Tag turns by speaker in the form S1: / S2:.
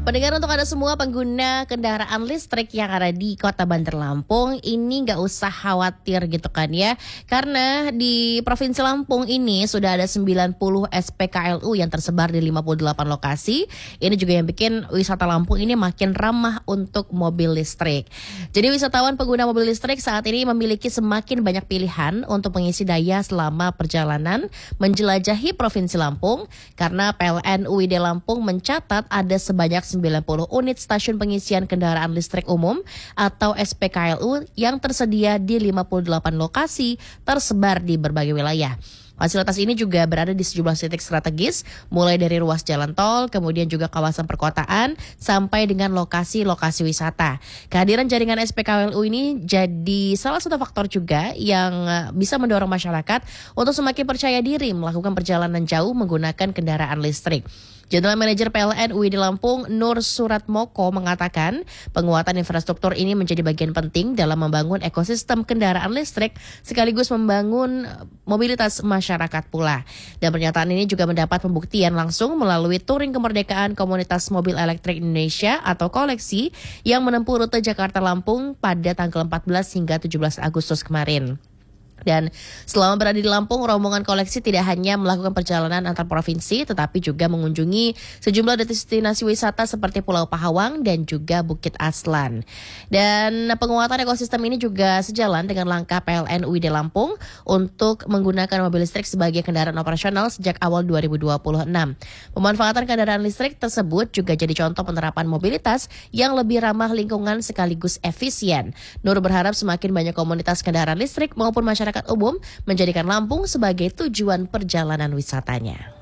S1: Pendengar, untuk Anda semua pengguna kendaraan listrik yang ada di Kota Bandar Lampung, ini nggak usah khawatir gitu kan ya. Karena di Provinsi Lampung ini sudah ada 90 SPKLU yang tersebar di 58 lokasi. Ini juga yang bikin wisata Lampung ini makin ramah untuk mobil listrik. Jadi wisatawan pengguna mobil listrik saat ini memiliki semakin banyak pilihan untuk mengisi daya selama perjalanan menjelajahi Provinsi Lampung. Karena PLN UID Lampung mencatat ada sebanyak 90 unit stasiun pengisian kendaraan listrik umum atau SPKLU yang tersedia di 58 lokasi tersebar di berbagai wilayah. Fasilitas ini juga berada di sejumlah titik strategis, mulai dari ruas jalan tol, kemudian juga kawasan perkotaan, sampai dengan lokasi-lokasi wisata. Kehadiran jaringan SPKLU ini jadi salah satu faktor juga yang bisa mendorong masyarakat untuk semakin percaya diri melakukan perjalanan jauh menggunakan kendaraan listrik. General Manager PLN UID Lampung, Nur Suratmoko, mengatakan penguatan infrastruktur ini menjadi bagian penting dalam membangun ekosistem kendaraan listrik sekaligus membangun mobilitas masyarakat pula. Dan pernyataan ini juga mendapat pembuktian langsung melalui touring kemerdekaan Komunitas Mobil Elektrik Indonesia atau Koleksi yang menempuh rute Jakarta-Lampung pada tanggal 14 hingga 17 Agustus kemarin. Dan selama berada di Lampung, rombongan Koleksi tidak hanya melakukan perjalanan antar provinsi, tetapi juga mengunjungi sejumlah destinasi wisata seperti Pulau Pahawang dan juga Bukit Aslan. Dan penguatan ekosistem ini juga sejalan dengan langkah PLN UID Lampung untuk menggunakan mobil listrik sebagai kendaraan operasional sejak awal 2026. Pemanfaatan kendaraan listrik tersebut juga jadi contoh penerapan mobilitas yang lebih ramah lingkungan sekaligus efisien. Nur berharap semakin banyak komunitas kendaraan listrik maupun masyarakat umum menjadikan Lampung sebagai tujuan perjalanan wisatanya.